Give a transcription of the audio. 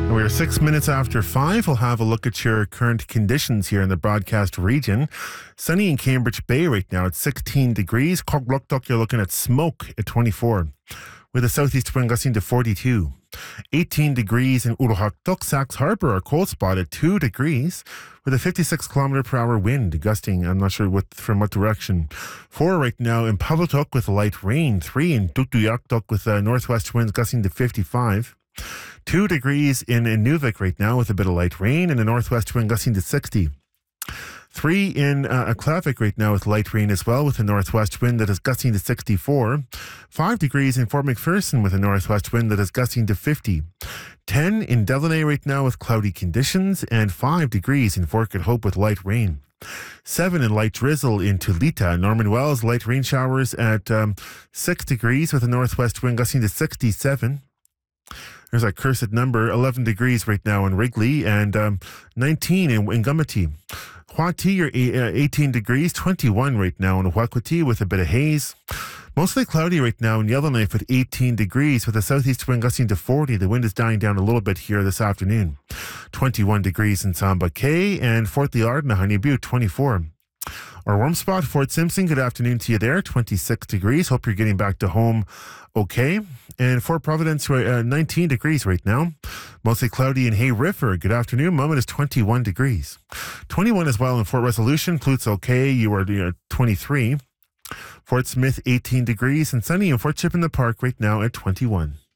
And we're 6 minutes after 5. We'll have a look at your current conditions here in the broadcast region. Sunny in Cambridge Bay right now at 16 degrees. Cogblockdock, you're looking at smoke at 24. With a southeast wind gusting to 42. 18 degrees in Uruhaktok. Sachs Harbour, our cold spot at 2 degrees. With a 56 kilometre per hour wind gusting, I'm not sure from what direction. 4 right now in Pavlitok with light rain. 3 in Tuktoyaktok with northwest winds gusting to 55. 2 degrees in Inuvik right now with a bit of light rain and a northwest wind gusting to 60. 3 in Aklavik right now with light rain as well with a northwest wind that is gusting to 64. 5 degrees in Fort McPherson with a northwest wind that is gusting to 50. 10 in Delaney right now with cloudy conditions and 5 degrees in Fort Good Hope with light rain. 7 in light drizzle in Tulita. Norman Wells, light rain showers at 6 degrees with a northwest wind gusting to 67. There's that cursed number, 11 degrees right now in Wrigley and 19 in Gumati. Huati, you're 18 degrees, 21 right now in Huaquati with a bit of haze. Mostly cloudy right now in Yellowknife at 18 degrees with a southeast wind gusting to 40. The wind is dying down a little bit here this afternoon. 21 degrees in Samba Cay and Fort Liard and Honey Butte, 24. Our warm spot, Fort Simpson, good afternoon to you there, 26 degrees. Hope you're getting back to home okay. And Fort Providence, 19 degrees right now. Mostly cloudy in Hay River. Good afternoon. Moment is 21 degrees. 21 as well in Fort Resolution. Plute's okay. You are 23. Fort Smith, 18 degrees. And sunny in Fort Chip in the Park right now at 21.